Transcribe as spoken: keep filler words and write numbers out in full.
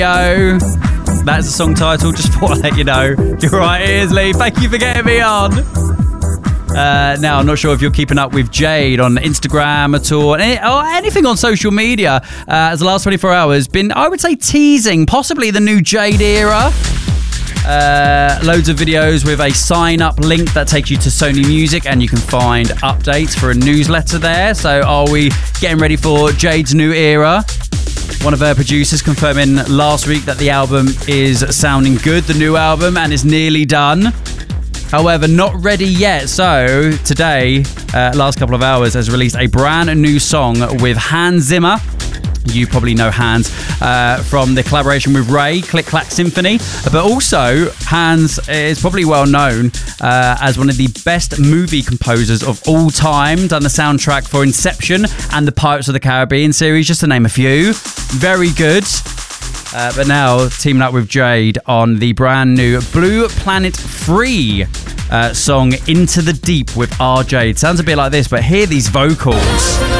Yo. That's the song title, just thought I'd let you know. You're right, it is, Lee. Thank you for getting me on. Uh, now, I'm not sure if you're keeping up with Jade on Instagram at all, or anything on social media, uh, as the last twenty-four hours been, I would say, teasing possibly the new Jade era. Uh, loads of videos with a sign-up link that takes you to Sony Music, and you can find updates for a newsletter there. So are we getting ready for Jade's new era? One of her producers confirming last week that the album is sounding good, the new album, and is nearly done. However, not ready yet. So today, uh, last couple of hours, has released a brand new song with Hans Zimmer. You probably know Hans uh, from the collaboration with Ray, Click Clack Symphony. But also, Hans is probably well known uh, as one of the best movie composers of all time. Done the soundtrack for Inception and the Pirates of the Caribbean series, just to name a few. Very good. Uh, but now, teaming up with Jade on the brand new Blue Planet Free uh, song Into the Deep with R J. It sounds a bit like this, but hear these vocals.